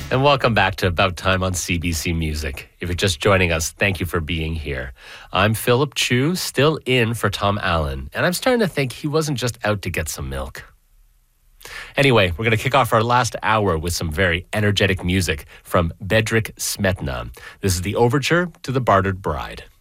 And welcome back to About Time on CBC Music. If you're just joining us, thank you for being here. I'm Philip Chu, still in for Tom Allen, and I'm starting to think he wasn't just out to get some milk. Anyway, we're going to kick off our last hour with some very energetic music from Bedřich Smetana. This is the overture to The Bartered Bride.